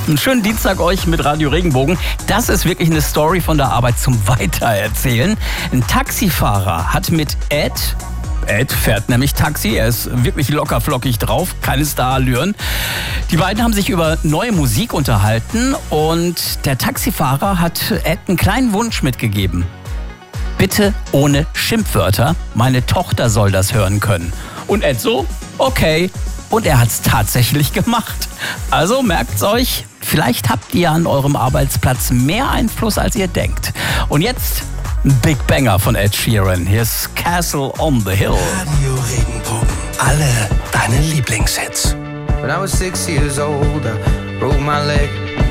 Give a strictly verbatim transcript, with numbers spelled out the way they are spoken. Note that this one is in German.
Einen schönen Dienstag euch mit Radio Regenbogen. Das ist wirklich eine Story von der Arbeit zum Weitererzählen. Ein Taxifahrer hat mit Ed... Ed fährt nämlich Taxi, er ist wirklich locker flockig drauf, keine Starallüren. Die beiden haben sich über neue Musik unterhalten und der Taxifahrer hat Ed einen kleinen Wunsch mitgegeben. Bitte ohne Schimpfwörter, meine Tochter soll das hören können. Und Ed so, okay. Und er hat es tatsächlich gemacht. Also merkt's euch, vielleicht habt ihr an eurem Arbeitsplatz mehr Einfluss, als ihr denkt. Und jetzt ein Big Banger von Ed Sheeran. Hier ist Castle on the Hill. Radio Regenbogen. Alle deine Lieblingshits. When I was six years old, I broke my leg.